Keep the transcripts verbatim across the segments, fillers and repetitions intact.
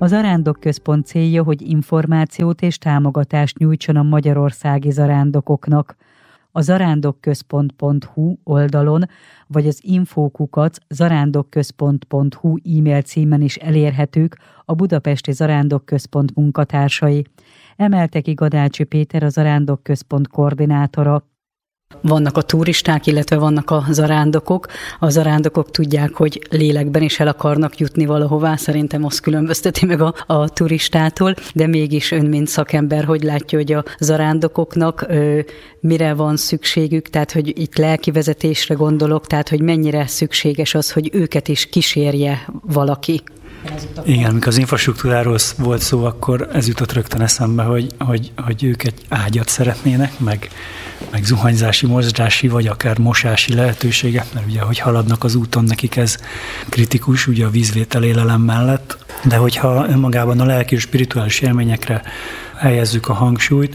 A Zarándokközpont célja, hogy információt és támogatást nyújtson a magyarországi zarándokoknak. A zarándokközpont pont hu oldalon, vagy az infókukac zarándokközpont pont hu e-mail címen is elérhetők a Budapesti Zarándokközpont munkatársai. Emelte ki Gadácsi Péter, a Zarándokközpont koordinátora. Vannak a turisták, illetve vannak a zarándokok. A zarándokok tudják, hogy lélekben is el akarnak jutni valahová, szerintem azt különbözteti meg a, a turistától, de mégis ön, mint szakember, hogy látja, hogy a zarándokoknak ö, mire van szükségük, tehát hogy itt lelkivezetésre gondolok, tehát hogy mennyire szükséges az, hogy őket is kísérje valaki. Igen, amikor az infrastruktúráról volt szó, akkor ez jutott rögtön eszembe, hogy, hogy, hogy ők egy ágyat szeretnének, meg, meg zuhanyzási, mozgási, vagy akár mosási lehetőséget, mert ugye, hogy haladnak az úton, nekik ez kritikus, ugye a vízvétel élelem mellett, de hogyha önmagában a lelki és spirituális élményekre helyezzük a hangsúlyt,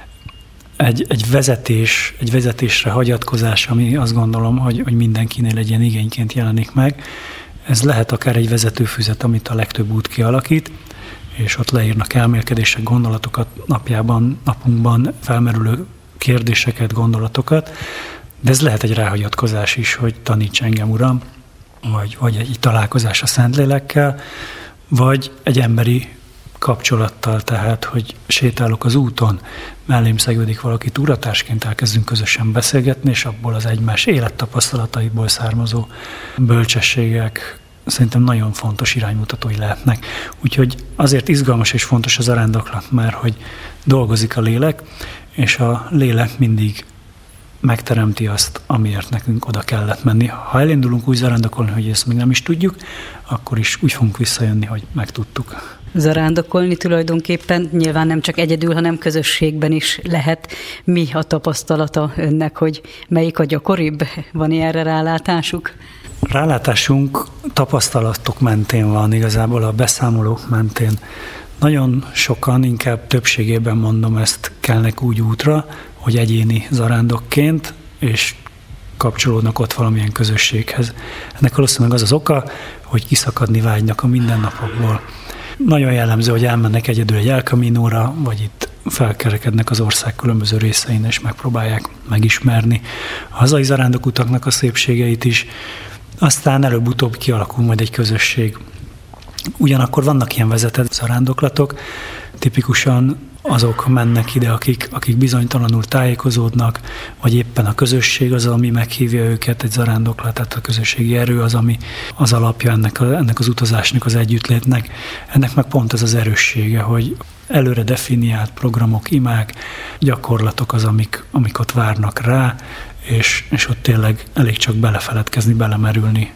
egy, egy vezetés, egy vezetésre hagyatkozás, ami azt gondolom, hogy, hogy mindenkinél egy ilyen igényként jelenik meg. Ez lehet akár egy vezetőfüzet, amit a legtöbb út kialakít, és ott leírnak elmélkedések, gondolatokat, napjában, napunkban felmerülő kérdéseket, gondolatokat, de ez lehet egy ráhagyatkozás is, hogy taníts engem, Uram, vagy, vagy egy találkozás a Szentlélekkel, vagy egy emberi kapcsolattal, tehát, hogy sétálok az úton, mellém szegődik valaki, túratársként elkezdünk közösen beszélgetni, és abból az egymás élettapasztalataiból származó bölcsességek szerintem nagyon fontos iránymutatói lehetnek. Úgyhogy azért izgalmas és fontos az zarándoklat, mert hogy dolgozik a lélek, és a lélek mindig megteremti azt, amiért nekünk oda kellett menni. Ha elindulunk úgy zarándokolni, hogy ezt még nem is tudjuk, akkor is úgy fogunk visszajönni, hogy megtudtuk. Zarándokolni tulajdonképpen nyilván nem csak egyedül, hanem közösségben is lehet. Mi a tapasztalata önnek, hogy melyik a gyakoribb? Van ilyenre rálátásuk? Rálátásunk tapasztalatok mentén van, igazából a beszámolók mentén. Nagyon sokan, inkább többségében mondom, ezt kelnek úgy útra, hogy egyéni zarándokként, és kapcsolódnak ott valamilyen közösséghez. Ennek valószínűleg az az oka, hogy kiszakadni vágynak a mindennapokból. Nagyon jellemző, hogy elmennek egyedül egy El Caminóra, vagy itt felkerekednek az ország különböző részein, és megpróbálják megismerni a hazai zarándokutaknak a szépségeit is. Aztán előbb-utóbb kialakul majd egy közösség. Ugyanakkor vannak ilyen vezetett zarándoklatok, tipikusan azok mennek ide, akik, akik bizonytalanul tájékozódnak, vagy éppen a közösség az, ami meghívja őket, egy zarándoklat, tehát a közösségi erő az, ami az alapja ennek, a, ennek az utazásnak, az együttlétnek. Ennek meg pont ez az erőssége, hogy előre definiált programok, imák, gyakorlatok az, amik, amik ott várnak rá, és, és ott tényleg elég csak belefeledkezni, belemerülni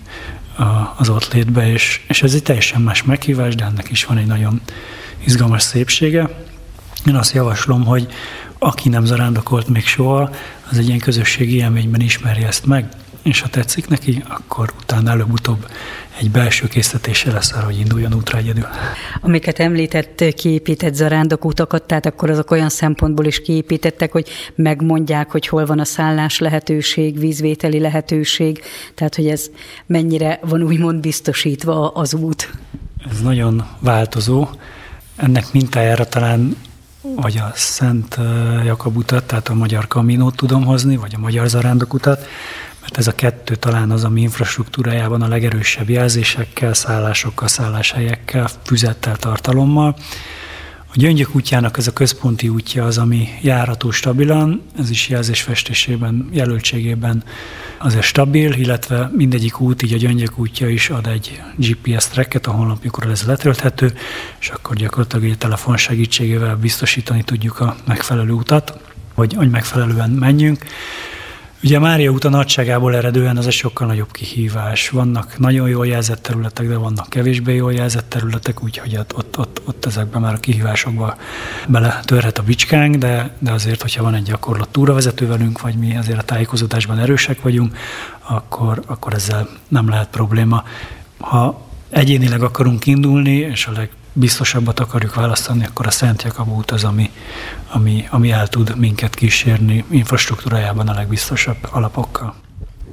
az ott létbe, és, és ez egy teljesen más meghívás, de ennek is van egy nagyon izgalmas szépsége. Én azt javaslom, hogy aki nem zarándokolt még soha, az egy ilyen közösségi élményben ismerje ezt meg, és ha tetszik neki, akkor utána előbb-utóbb egy belső késztetése lesz arra, hogy induljon útra egyedül. Amiket említett, kiépített zarándokutakat, tehát akkor azok olyan szempontból is kiépítettek, hogy megmondják, hogy hol van a szállás lehetőség, vízvételi lehetőség, tehát hogy ez mennyire van úgymond biztosítva az út. Ez nagyon változó. Ennek mintájára talán vagy a Szent Jakab utat, tehát a Magyar Caminót tudom hozni, vagy a Magyar Zarándokutat, mert ez a kettő talán az, ami infrastruktúrájában a legerősebb jelzésekkel, szállásokkal, szálláshelyekkel, füzettel, tartalommal. A Gyöngyök útjának ez a központi útja az, ami járható stabilan, ez is jelzésfestésében, jelöltségében azért stabil, illetve mindegyik út, így a Gyöngyök útja is ad egy gé pé es tracket, a honlapjukról ez letölthető, és akkor gyakorlatilag egy telefon segítségével biztosítani tudjuk a megfelelő utat, hogy, hogy megfelelően menjünk. Ugye a Mária út a nagyságából eredően az egy sokkal nagyobb kihívás. Vannak nagyon jól jelzett területek, de vannak kevésbé jól jelzett területek, úgyhogy ott, ott, ott, ott ezekben már a kihívásokba bele törhet a bicskánk, de, de azért, hogyha van egy gyakorlott túravezető velünk, vagy mi azért a tájékozódásban erősek vagyunk, akkor, akkor ezzel nem lehet probléma. Ha egyénileg akarunk indulni, és a legbiztosabbat akarjuk választani, akkor a Szent Jakab út az, ami, ami, ami el tud minket kísérni infrastruktúrájában a legbiztosabb alapokkal.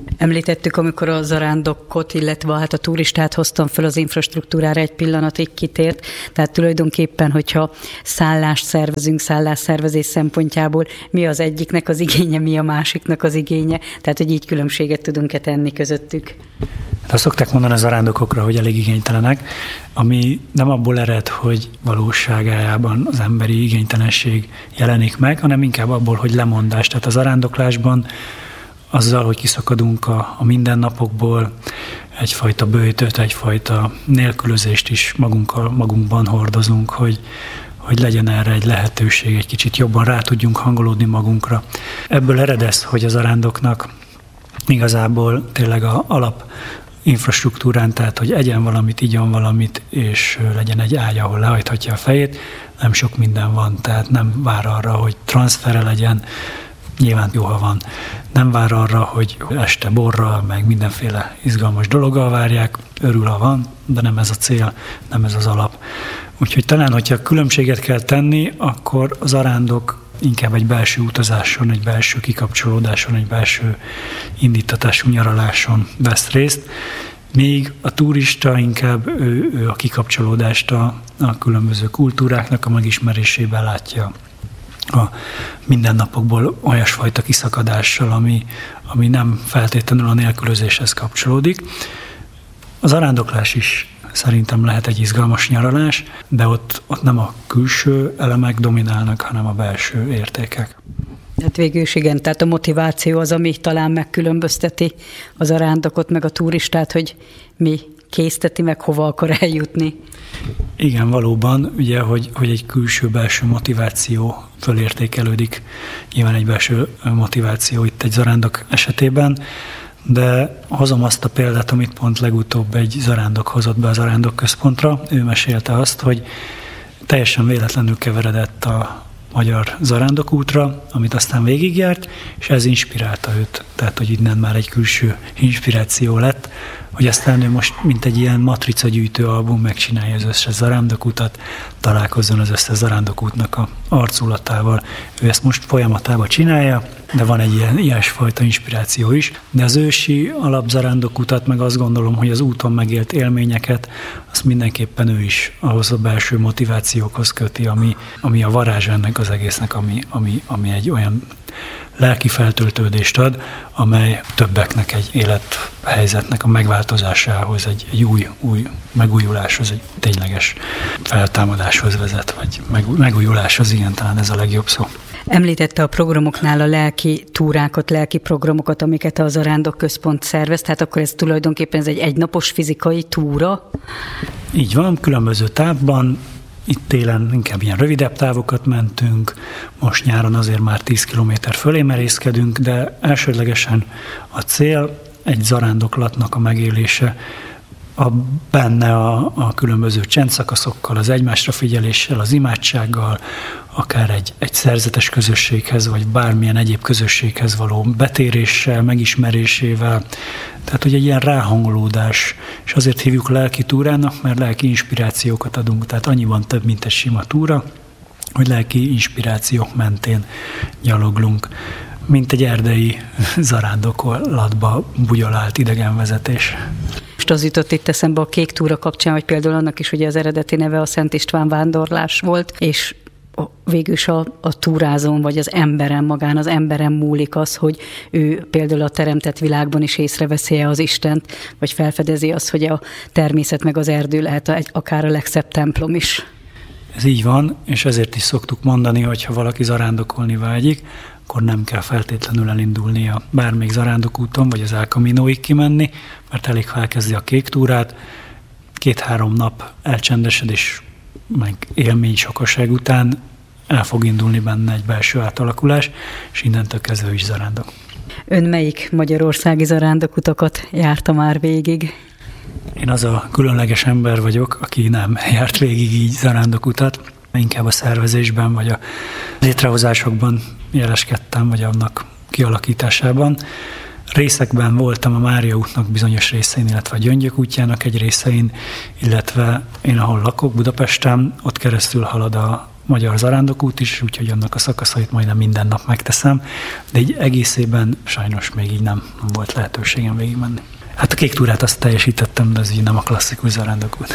Említettük, amikor a zarándokot, illetve hát a turistát hoztam föl az infrastruktúrára, egy pillanatig kitért. Tehát tulajdonképpen, hogyha szállást szervezünk, szállásszervezés szempontjából, mi az egyiknek az igénye, mi a másiknak az igénye. Tehát, hogy így különbséget tudunk-e tenni közöttük. Hát azt szokták mondani a zarándokokra, hogy elég igénytelenek, ami nem abból ered, hogy valóságában az emberi igénytelenség jelenik meg, hanem inkább abból, hogy lemondás. Tehát a zarándoklásban azzal, hogy kiszakadunk a, a mindennapokból, egyfajta böjtöt, egyfajta nélkülözést is magunkkal, magunkban hordozunk, hogy, hogy legyen erre egy lehetőség, egy kicsit jobban rá tudjunk hangolódni magunkra. Ebből ered ez, hogy a zarándoknak igazából tényleg az alap infrastruktúrán, tehát hogy egyen valamit, igyon valamit, és legyen egy ágy, ahol lehajthatja a fejét, nem sok minden van, tehát nem vár arra, hogy transfere legyen, nyilván jó, ha van. Nem vár arra, hogy este borral, meg mindenféle izgalmas dologgal várják, örül, ha van, de nem ez a cél, nem ez az alap. Úgyhogy talán, hogyha különbséget kell tenni, akkor az zarándok inkább egy belső utazáson, egy belső kikapcsolódáson, egy belső indítatású nyaraláson vesz részt, míg a turista inkább ő, ő a kikapcsolódást a, a különböző kultúráknak a megismerésében látja a mindennapokból olyasfajta kiszakadással, ami, ami nem feltétlenül a nélkülözéshez kapcsolódik. Az zarándoklás is szerintem lehet egy izgalmas nyaralás, de ott, ott nem a külső elemek dominálnak, hanem a belső értékek. Hát végül is igen, tehát a motiváció az, ami talán megkülönbözteti a zarándokot, meg a turistát, hogy mi készteti meg, hova akar eljutni. Igen, valóban, ugye, hogy, hogy egy külső-belső motiváció fölértékelődik, nyilván egy belső motiváció itt egy zarándok esetében, de hozom azt a példát, amit pont legutóbb egy zarándok hozott be a zarándok központra. Ő mesélte azt, hogy teljesen véletlenül keveredett a magyar zarándokútra, amit aztán végigjárt, és ez inspirálta őt. Tehát, hogy innen már egy külső inspiráció lett, hogy aztán ő most, mint egy ilyen matricagyűjtő album, megcsinálja az összes zarándokutat, találkozzon az összes zarándokútnak a arculatával. Ő ezt most folyamatában csinálja, de van egy ilyen ilyesfajta inspiráció is. De az ősi alapzarándokutat, meg azt gondolom, hogy az úton megélt élményeket, azt mindenképpen ő is ahhoz a belső motivációkhoz köti, ami, ami a varázs ennek az egésznek, ami, ami, ami egy olyan lelki feltöltődést ad, amely többeknek egy élethelyzetnek a megváltozásához, egy, egy új, új megújuláshoz, egy tényleges feltámadáshoz vezet, vagy megújuláshoz, igen, talán ez a legjobb szó. Említette a programoknál a lelki túrákat, lelki programokat, amiket a Zarándok Központ szervez, tehát akkor ez tulajdonképpen ez egy egynapos fizikai túra? Így van, különböző távban. Itt télen inkább ilyen rövidebb távokat mentünk, most nyáron azért már tíz kilométer fölé merészkedünk, de elsődlegesen a cél egy zarándoklatnak a megélése, a, benne a, a különböző csendszakaszokkal, az egymásra figyeléssel, az imádsággal, akár egy, egy szerzetes közösséghez, vagy bármilyen egyéb közösséghez való betéréssel, megismerésével. Tehát, hogy egy ilyen ráhangolódás, és azért hívjuk lelki túrának, mert lelki inspirációkat adunk, tehát annyiban több, mint egy sima túra, hogy lelki inspirációk mentén gyaloglunk, mint egy erdei zarándokolatba bugyolált idegenvezetés. Most az jutott itt eszembe a Kék túra kapcsán, hogy például annak is ugye az eredeti neve a Szent István vándorlás volt, és végülis a, a túrázón, vagy az emberen, magán az emberen múlik az, hogy ő például a teremtett világban is észreveszi-e az Istent, vagy felfedezi azt, hogy a természet meg az erdő lehet egy, akár a legszebb templom is. Ez így van, és ezért is szoktuk mondani, hogy ha valaki zarándokolni vágyik, akkor nem kell feltétlenül elindulnia bármelyik zarándokúton, vagy az El Caminóig kimenni, mert elég, ha elkezdi a Kék túrát, két-három nap elcsendesedés, meg élmény sokaság után el fog indulni benne egy belső átalakulás, és innentől kezdve is zarándok. Ön melyik magyarországi zarándokutakat járta már végig? Én az a különleges ember vagyok, aki nem járt végig így zarándokutat, inkább a szervezésben, vagy a létrehozásokban jeleskedtem, vagy annak kialakításában. Részekben voltam a Mária útnak bizonyos részein, illetve a Gyöngyök útjának egy részein, illetve én, ahol lakok, Budapesten, ott keresztül halad a Magyar Zarándokút is, úgyhogy annak a szakaszait majdnem minden nap megteszem, de így egészében sajnos még így nem volt lehetőségem végigmenni. Hát a kék túrát azt teljesítettem, de ez így nem a klasszikus zarándokút.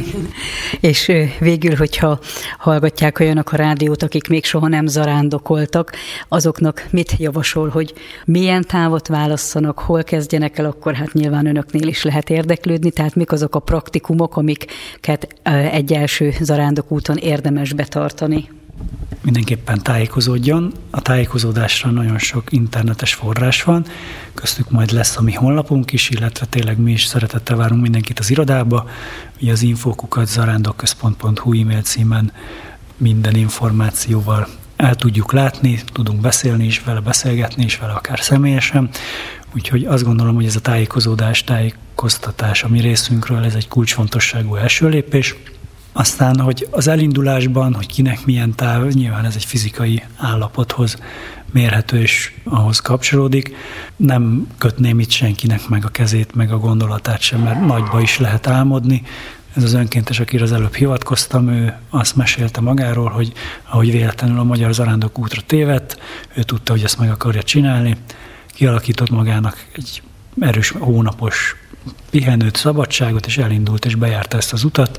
És végül, hogyha hallgatják olyanok a rádiót, akik még soha nem zarándokoltak, azoknak mit javasol, hogy milyen távot válasszanak, hol kezdjenek el, akkor hát nyilván önöknél is lehet érdeklődni, tehát mik azok a praktikumok, amiket egy első zarándokúton érdemes betartani? Mindenképpen tájékozódjon. A tájékozódásra nagyon sok internetes forrás van, köztük majd lesz a mi honlapunk is, illetve tényleg mi is szeretettel várunk mindenkit az irodába. Ugye az info kukac zarándokközpont pont hu e-mail címen minden információval el tudjuk látni, tudunk beszélni is vele, beszélgetni is vele, akár személyesen. Úgyhogy azt gondolom, hogy ez a tájékozódás, tájékoztatás a mi részünkről, ez egy kulcsfontosságú első lépés. Aztán, hogy az elindulásban, hogy kinek milyen táv, nyilván ez egy fizikai állapothoz mérhető és ahhoz kapcsolódik. Nem kötném itt senkinek meg a kezét, meg a gondolatát sem, mert nagyba is lehet álmodni. Ez az önkéntes, akire az előbb hivatkoztam, ő azt mesélte magáról, hogy ahogy véletlenül a Magyar Zarándokútra tévedt, ő tudta, hogy ezt meg akarja csinálni, kialakított magának egy erős hónapos pihenőt, szabadságot, és elindult, és bejárta ezt az utat.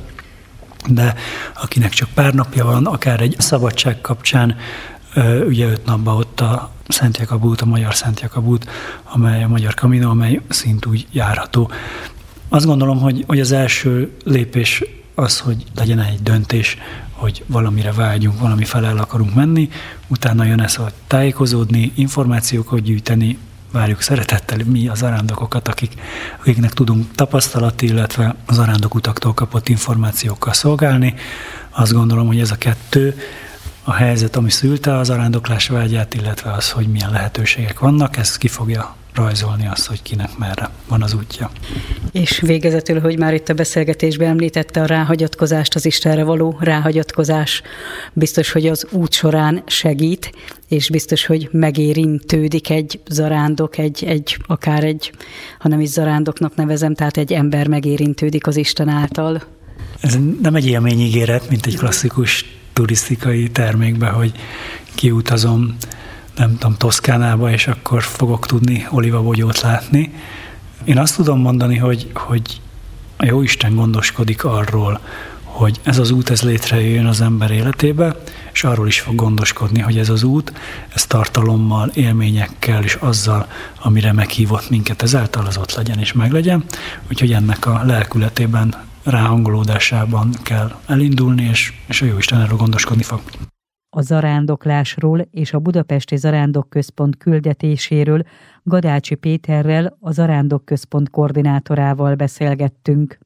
De akinek csak pár napja van, akár egy szabadság kapcsán, ugye öt napban ott a Szent Jakab út, a Magyar Szent Jakab út, amely a Magyar Camino, amely szintúgy járható. Azt gondolom, hogy, hogy az első lépés az, hogy legyen egy döntés, hogy valamire vágyunk, valami felé el akarunk menni, utána jön ez, hogy tájékozódni, információkat gyűjteni, várjuk szeretettel mi a zarándokokat, akik, akiknek tudunk tapasztalat, illetve a zarándokutaktól kapott információkkal szolgálni. Azt gondolom, hogy ez a kettő, a helyzet, ami szülte a zarándoklás vágyát, illetve az, hogy milyen lehetőségek vannak, ez ki fogja rajzolni azt, hogy kinek merre van az útja. És végezetül, hogy már itt a beszélgetésben említette a ráhagyatkozást, az Istenre való ráhagyatkozás, biztos, hogy az út során segít, és biztos, hogy megérintődik egy zarándok, egy, egy, akár egy, ha nem is zarándoknak nevezem, tehát egy ember megérintődik az Isten által. Ez nem egy élményígéret, mint egy klasszikus turisztikai termékbe, hogy kiutazom, nem tudom, Toszkánába, és akkor fogok tudni olívabogyót látni. Én azt tudom mondani, hogy, hogy a Jóisten gondoskodik arról, hogy ez az út, ez létrejöjjön az ember életébe, és arról is fog gondoskodni, hogy ez az út, ez tartalommal, élményekkel, és azzal, amire meghívott minket, ezáltal az ott legyen és meglegyen. Úgyhogy ennek a lelkületében, ráhangolódásában kell elindulni, és, és a Jóisten erről gondoskodni fog. A zarándoklásról és a Budapesti Zarándokközpont küldetéséről Gadácsi Péterrel, a Zarándokközpont koordinátorával beszélgettünk.